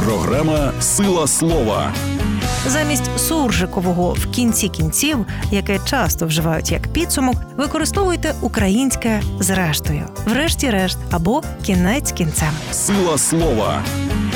Програма «Сила слова». Замість суржикового «в кінці кінців», яке часто вживають як підсумок, використовуйте українське «зрештою», «врешті-решт» або «кінець кінцем». Сила слова.